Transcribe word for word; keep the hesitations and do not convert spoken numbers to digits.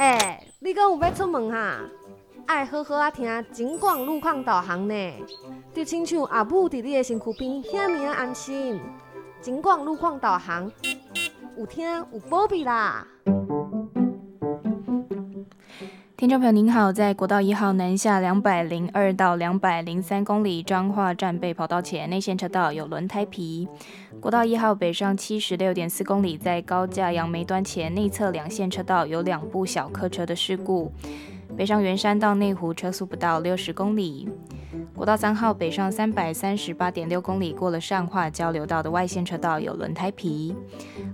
哎、你敢有要出门哈？爱好好啊听金广路况导航呢，就亲像阿母伫你的身躯边，遐尔啊安心。金广路况导航有听有保庇啦。 听众朋友您好，在国道一号南下两百零二到两百零三公里彰化站备跑道前内线车道有轮胎皮。国道一号北上七十六点四公里，在高架杨梅端前内侧两线车道有两部小客车的事故。北上圆山到内湖车速不到六十公里。国道三号北上三百三十八点六公里，过了善化交流道的外线车道有轮胎皮。